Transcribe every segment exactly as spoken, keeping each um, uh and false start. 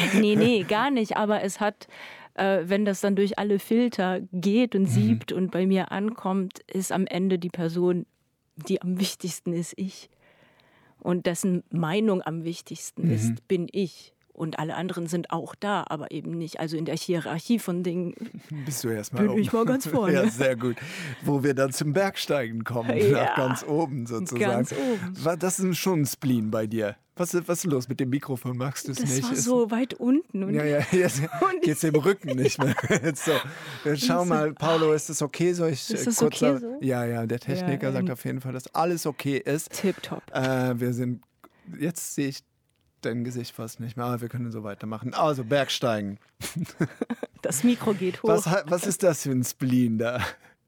Nee, nee, gar nicht. Aber es hat, äh, wenn das dann durch alle Filter geht und siebt mhm. und bei mir ankommt, ist am Ende die Person, die am wichtigsten ist, ich. Und dessen Meinung am wichtigsten mhm. ist, bin ich. Und alle anderen sind auch da, aber eben nicht. Also in der Hierarchie von Dingen bist du erstmal bin oben. Ich mal ganz vorne. Ja, sehr gut. Wo wir dann zum Bergsteigen kommen, ja, nach ganz oben sozusagen. Ganz oben. Das ist schon ein Spleen bei dir. Was, was ist los mit dem Mikrofon? Magst du es nicht? Das war so weit unten. Und ja, ja, jetzt geht's im Rücken nicht mehr. Jetzt so. Jetzt schau mal, Paolo, ist das okay? Soll ich ist das kurz okay so? Ja, ja, der Techniker ja, sagt auf jeden Fall, dass alles okay ist. Tipptopp. Äh, wir sind, jetzt sehe ich dein Gesicht fast nicht mehr, aber wir können so weitermachen. Also, Bergsteigen. Das Mikro geht hoch. Was, was ist das für ein Spleen da?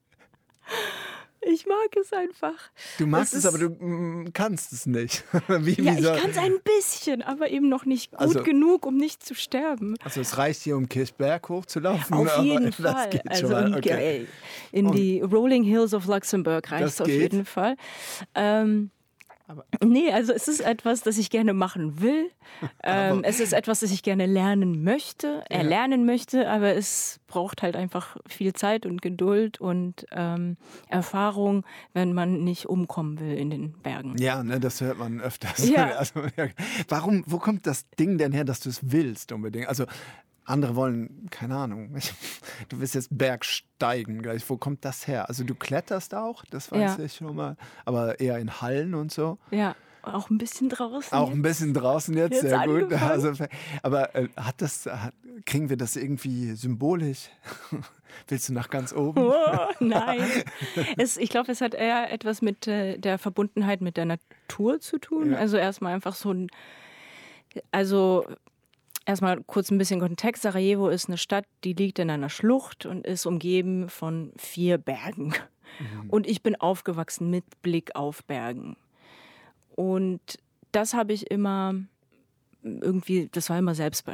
Ich mag es einfach. Du magst es, aber du mm, kannst es nicht. Wie, ja, wie so? Ich kann es ein bisschen, aber eben noch nicht gut also, genug, um nicht zu sterben. Also es reicht hier, um Kirchberg hochzulaufen? Auf jeden aber Fall. Das geht also schon mal. In, okay. in die Rolling Hills of Luxembourg reicht es auf jeden Fall. Ähm, Aber nee, also es ist etwas, das ich gerne machen will. Ähm, es ist etwas, das ich gerne lernen möchte, erlernen ja. möchte, aber es braucht halt einfach viel Zeit und Geduld und ähm, Erfahrung, wenn man nicht umkommen will in den Bergen. Ja, ne, das hört man öfters. Ja. Also, ja. Warum, wo kommt das Ding denn her, dass du es willst unbedingt? Also andere wollen, keine Ahnung, du willst jetzt Bergsteigen gleich. Wo kommt das her? Also du kletterst auch, das weiß ja. ich schon mal, aber eher in Hallen und so. Ja, auch ein bisschen draußen. Auch jetzt. ein bisschen draußen jetzt, jetzt sehr gut. Also, angefangen. aber äh, hat das, hat, kriegen wir das irgendwie symbolisch? Willst du nach ganz oben? Oh, nein. Es, ich glaube, es hat eher etwas mit äh, der Verbundenheit mit der Natur zu tun. Ja. Also erstmal einfach so ein, also erstmal kurz ein bisschen Kontext. Sarajevo ist eine Stadt, die liegt in einer Schlucht und ist umgeben von vier Bergen. Mhm. Und ich bin aufgewachsen mit Blick auf Bergen. Und das habe ich immer irgendwie, das war immer selbst